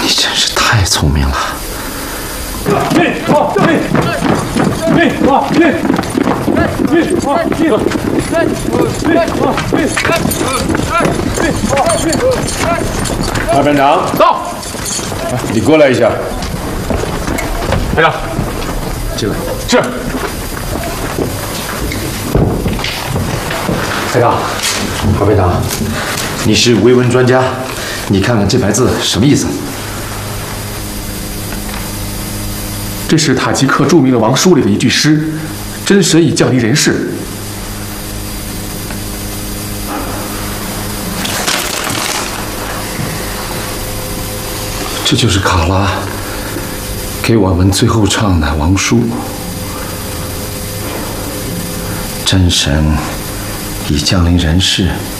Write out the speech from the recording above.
你真是太聪明了。 二班长到，你过来一下。 排长， 进来。 是。 排长，二排长，你是维文专家，你看看这排字什么意思？ 这是塔吉克著名的王书里的一句诗：“真神已降临人世。” 这就是卡拉给我们最后唱的王书。真神已降临人世，